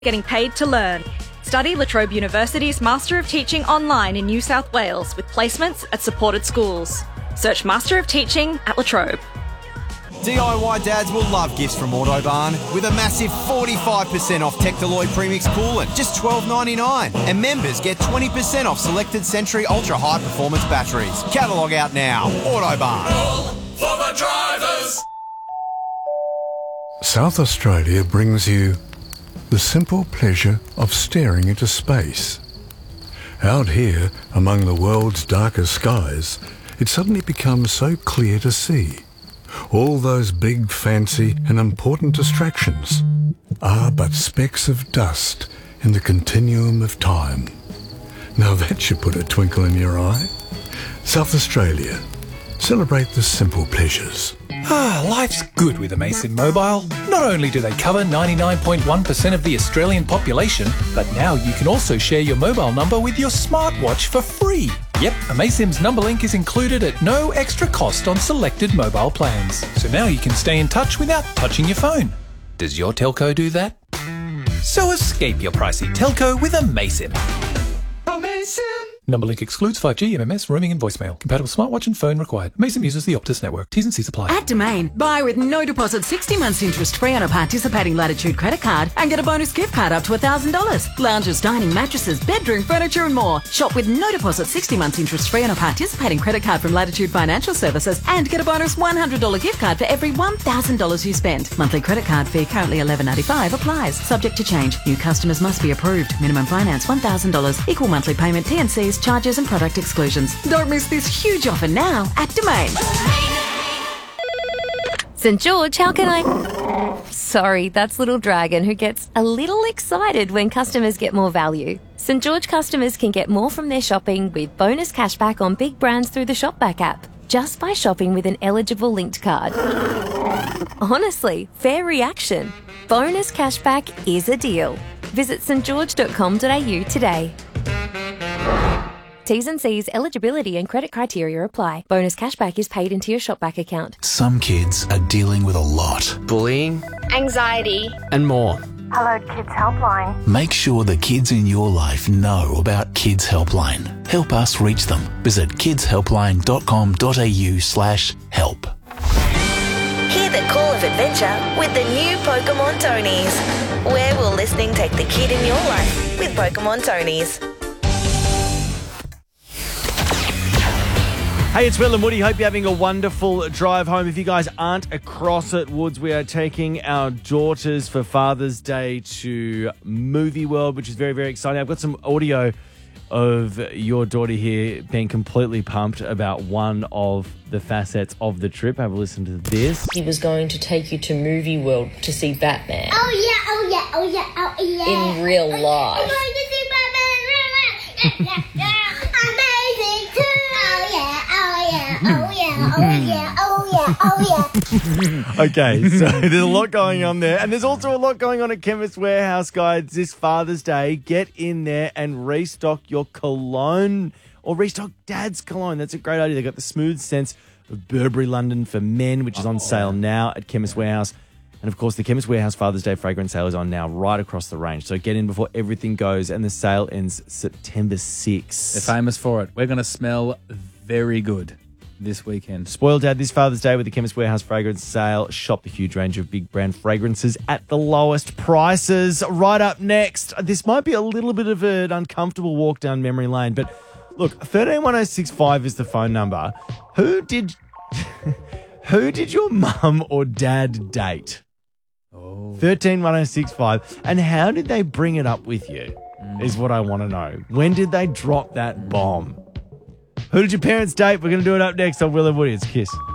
getting paid to learn. Study La Trobe University's Master of Teaching online in New South Wales with placements at supported schools. Search Master of Teaching at La Trobe. DIY dads will love gifts from Autobarn with a massive 45% off Tectaloid Premix coolant, just $12.99. And members get 20% off selected Century Ultra High Performance batteries. Catalogue out now. Autobarn. All for the drivers. South Australia brings you the simple pleasure of staring into space. Out here, among the world's darkest skies, it suddenly becomes so clear to see. All those big, fancy and important distractions are but specks of dust in the continuum of time. Now that should put a twinkle in your eye. South Australia. Celebrate the simple pleasures. Life's good with Amaysim Mobile. Not only do they cover 99.1% of the Australian population, but now you can also share your mobile number with your smartwatch for free. Yep, Amaysim's number link is included at no extra cost on selected mobile plans. So now you can stay in touch without touching your phone. Does your telco do that? So escape your pricey telco with Amaysim. Amaysim! Number link excludes 5G, MMS, roaming and voicemail. Compatible smartwatch and phone required. Amaysim uses the Optus network. T's and C's apply. At Domain, buy with no deposit 60 months interest free on a participating Latitude credit card and get a bonus gift card up to $1,000. Lounges, dining, mattresses, bedroom, furniture and more. Shop with no deposit 60 months interest free on a participating credit card from Latitude Financial Services and get a bonus $100 gift card for every $1,000 you spend. Monthly credit card fee currently $11.95 applies. Subject to change. New customers must be approved. Minimum finance $1,000. Equal monthly payment, T&Cs, charges and product exclusions. Don't miss this huge offer now at Domain. St. George, how can I... Sorry, that's Little Dragon who gets a little excited when customers get more value. St. George customers can get more from their shopping with bonus cashback on big brands through the Shopback app, just by shopping with an eligible linked card. Honestly, fair reaction. Bonus cashback is a deal. Visit stgeorge.com.au today. T's and C's, eligibility and credit criteria apply. Bonus cashback is paid into your Shopback account. Some kids are dealing with a lot. Bullying, anxiety, and more. Hello Kids Helpline. Make sure the kids in your life know about Kids Helpline. Help us reach them. Visit kidshelpline.com.au/help. Hear the call of adventure with the new Pokemon Tonies. Where will listening take the kid in your life with Pokemon Tonies? Hey, it's Will and Woody. Hope you're having a wonderful drive home. If you guys aren't across at Woods, we are taking our daughters for Father's Day to Movie World, which is very, very exciting. I've got some audio of your daughter here being completely pumped about one of the facets of the trip. Have a listen to this. He was going to take you to Movie World to see Batman. Oh, yeah, oh, yeah, oh, yeah, oh, yeah. In real life. I'm going to see Batman in real life. Amazing too. Oh, yeah, oh, yeah, oh, yeah, oh, yeah, oh, yeah, oh, yeah. Okay, so there's a lot going on there. And there's also a lot going on at Chemist Warehouse, guys. This Father's Day, get in there and restock your cologne or restock Dad's cologne. That's a great idea. They've got the Smooth Sense of Burberry London for men, which is on sale now at Chemist Warehouse. And, of course, the Chemist Warehouse Father's Day fragrance sale is on now right across the range. So get in before everything goes, and the sale ends September 6th. They're famous for it. We're going to smell very good this weekend. Spoil Dad this Father's Day with the Chemist Warehouse fragrance sale. Shop the huge range of big brand fragrances at the lowest prices. Right up next, this might be a little bit of an uncomfortable walk down memory lane, but look, 131065 is the phone number. Who did your mum or dad date? 131065. And how did they bring it up with you is what I want to know. When did they drop that bomb? Who did your parents date? We're going to do it up next on Will and Woody. It's Kiss.